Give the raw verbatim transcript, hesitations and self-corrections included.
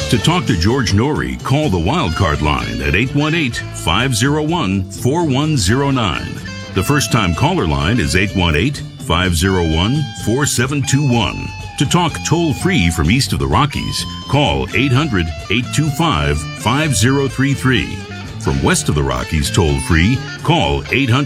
To talk to George Norrie, call the Wildcard line at eight one eight, five oh one, four one oh nine. The first-time caller line is eight one eight, five oh one, four seven two one. To talk toll-free from east of the Rockies, call eight hundred, eight two five, five oh three three. From west of the Rockies toll-free, call eight hundred